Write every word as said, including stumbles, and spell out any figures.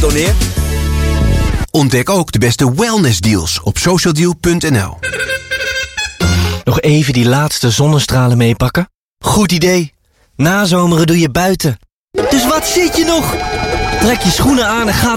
doneer. Ontdek ook de beste wellnessdeals op socialdeal punt n l. Nog even die laatste zonnestralen meepakken? Goed idee. Nazomeren doe je buiten. Dus wat zit je nog? Trek je schoenen aan en ga